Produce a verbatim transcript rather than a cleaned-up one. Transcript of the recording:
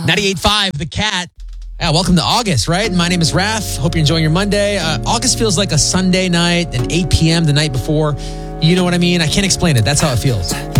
ninety-eight point five, The Cat. Yeah, welcome to August, right? My name is Raph. Hope you're enjoying your Monday. Uh, August feels like a Sunday night, an eight p.m. the night before. You know what I mean? I can't explain it. That's how it feels.